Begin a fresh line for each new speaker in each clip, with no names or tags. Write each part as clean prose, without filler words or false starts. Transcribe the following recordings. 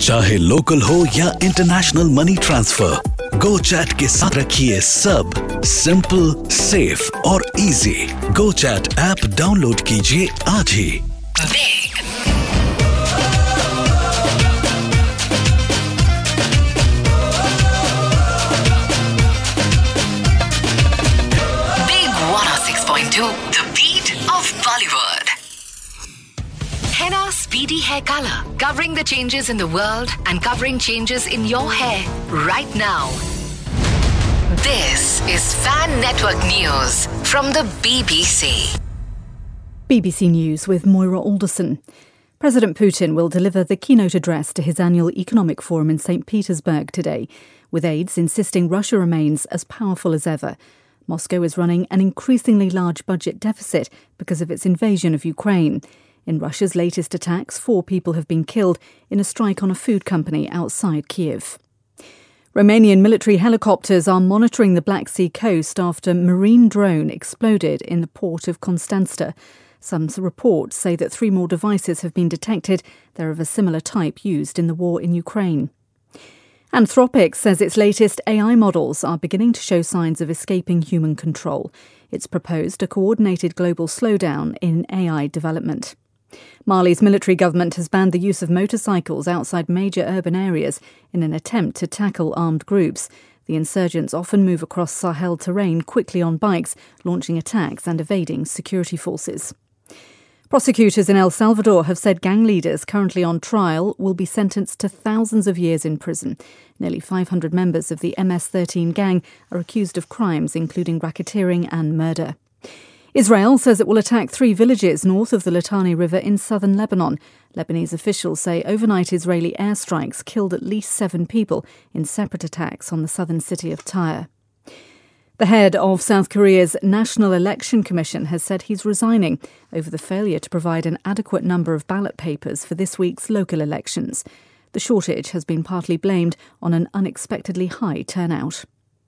चाहे लोकल हो या इंटरनेशनल मनी ट्रांसफर, GoChat के साथ रखिए सब सिंपल, सेफ और इजी। GoChat ऐप डाउनलोड कीजिए आज ही।
Big 106.2, the beat of Bollywood. Henna Speedy Hair Color, covering the changes in the world and covering changes in your hair right now. This is Fan Network News from the BBC.
BBC News with Moira Alderson. President Putin will deliver the keynote address to his annual economic forum in St. Petersburg today, with aides insisting Russia remains as powerful as ever. Moscow is running an increasingly large budget deficit because of its invasion of Ukraine. In Russia's latest attacks, 4 people have been killed in a strike on a food company outside Kiev. Romanian military helicopters are monitoring the Black Sea coast after a marine drone exploded in the port of Constanța. Some reports say that 3 more devices have been detected. They're of a similar type used in the war in Ukraine. Anthropic says its latest AI models are beginning to show signs of escaping human control. It's proposed a coordinated global slowdown in AI development. Mali's military government has banned the use of motorcycles outside major urban areas in an attempt to tackle armed groups. The insurgents often move across Sahel terrain quickly on bikes, launching attacks and evading security forces. Prosecutors in El Salvador have said gang leaders currently on trial will be sentenced to thousands of years in prison. Nearly 500 members of the MS-13 gang are accused of crimes including racketeering and murder. Israel says it will attack 3 villages north of the Litani River in southern Lebanon. Lebanese officials say overnight Israeli airstrikes killed at least 7 people in separate attacks on the southern city of Tyre. The head of South Korea's National Election Commission has said he's resigning over the failure to provide an adequate number of ballot papers for this week's local elections. The shortage has been partly blamed on an unexpectedly high turnout.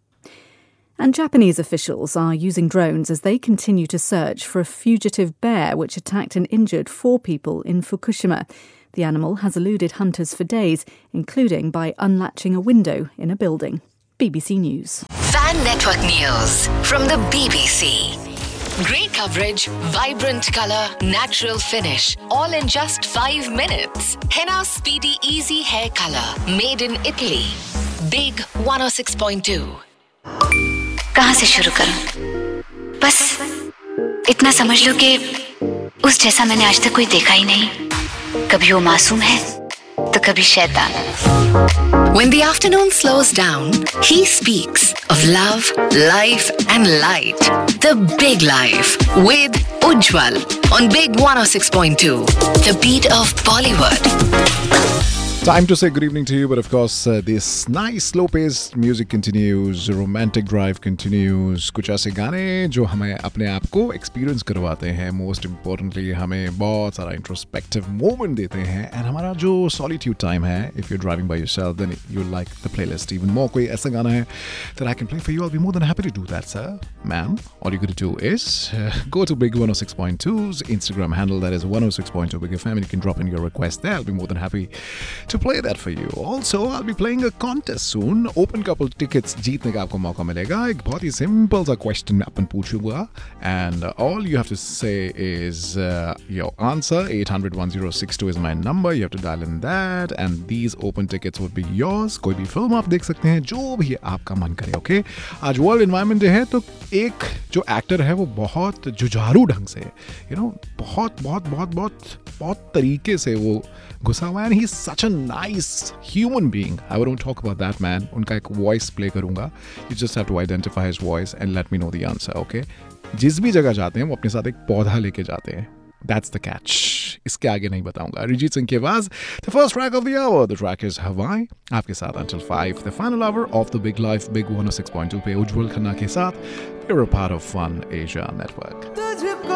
And Japanese officials are using drones as they continue to search for a fugitive bear which attacked and injured 4 people in Fukushima. The animal has eluded hunters for days, including by unlatching a window in a building. BBC News.
Fan Network News from the BBC. Great coverage, vibrant colour, natural finish, all in just 5 minutes. Henna Speedy Easy Hair Color, made in Italy. Big 106.2.
कहाँ से शुरू करूं? बस इतना समझ लो कि उस जैसा मैंने आज तक कोई देखा ही नहीं। कभी वो मासूम है, तो कभी शैतान।
When the afternoon slows down, he speaks of love, life and light. The Big Life with Ujjwal on Big 106.2, the beat of Bollywood.
Time to say good evening to you, but of course this nice slow-paced music continues, romantic drive continues. कुछ ऐसे गाने जो हमें अपने आप को experience करवाते हैं, most importantly हमें बहुत सारा introspective moment देते हैं, and हमारा जो solitude time है, if you're driving by yourself, then you'll like the playlist even more. कोई ऐसा गाना है that I can play for you, I'll be more than happy to do that, sir, ma'am. All you got to do is go to Big 106.2's Instagram handle, that is 106.2 Big FM, and you can drop in your request there. I'll be more than happy to play that for you. Also, I'll be playing a contest soon. Open couple tickets जीतने का आपको मौका मिलेगा. एक बहुत ही simple सा question अपन पूछूंगा, and all you have to say is your answer. 800-1062 is my number. You have to dial in that, and these open tickets would be yours. कोई भी फिल्म आप देख सकते हैं, जो भी आपका मन करे. Okay? आज वर्ल्ड एनवायरनमेंट डे है, तो एक जो एक्टर है वो बहुत जुझारू ढंग से, बहुत तरीके से वो घुसा हुआ है, and he's such a nice human being. I won't talk about that man. उनका एक voice play करूंगा. You just have to identify his voice and let me know the answer, okay? जिस भी जगह जाते हैं वो अपने साथ एक पौधा लेके जाते हैं. That's the catch. इसके आगे नहीं बताऊंगा. अरिजीत सिंह की आवाज. The first track of the hour. The track is Hawaii. आपके साथ until 5. The final hour of the Big Life, Big 106.2 पे उज्जवल खन्ना के साथ. You're a part of Fun Asia Network.